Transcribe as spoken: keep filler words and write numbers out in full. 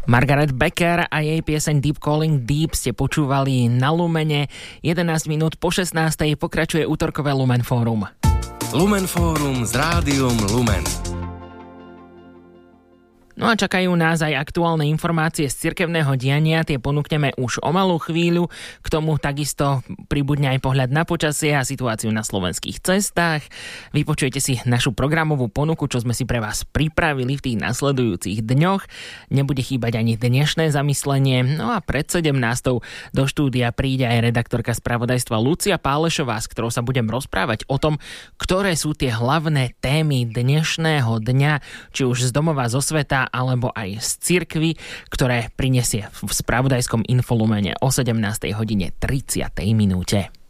Margaret Becker a jej pieseň Deep Calling Deep ste počúvali na Lumene. jedenásť minút po šestnástej pokračuje útorkové Lumen Fórum. Lumen Fórum s Rádiom Lumen. No a čakajú nás aj aktuálne informácie z cirkevného diania, tie ponúkneme už o malú chvíľu. K tomu takisto pribudne aj pohľad na počasie a situáciu na slovenských cestách. Vypočujete si našu programovú ponuku, čo sme si pre vás pripravili v tých nasledujúcich dňoch. Nebude chýbať ani dnešné zamyslenie. No a pred sedemnástou do štúdia príde aj redaktorka spravodajstva Lucia Pálešová, s ktorou sa budem rozprávať o tom, ktoré sú tie hlavné témy dnešného dňa, či už z domova, zo sveta, alebo aj z cirkvi, ktoré prinesie v spravodajskom Infolumene o sedemnástej hodine tridsiatej minúte.